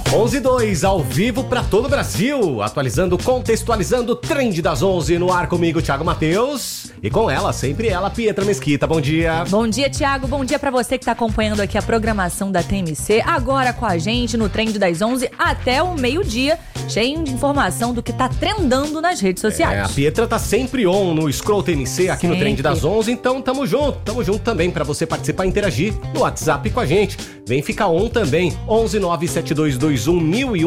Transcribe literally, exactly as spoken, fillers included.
onze e dois, ao vivo para todo o Brasil, atualizando, contextualizando o Trend das onze, no ar comigo, Thiago Matheus, e com ela, sempre ela, Pietra Mesquita. Bom dia. Bom dia, Thiago, bom dia para você que tá acompanhando aqui a programação da T M C, agora com a gente no Trend das onze até o meio-dia, cheio de informação do que tá trendando nas redes sociais. É, a Pietra tá sempre on no Scroll T M C aqui sempre. No Trend das onze, então tamo junto, tamo junto também para você participar e interagir no WhatsApp com a gente. Vem ficar on também, onze nove sete dois dois um mil e um.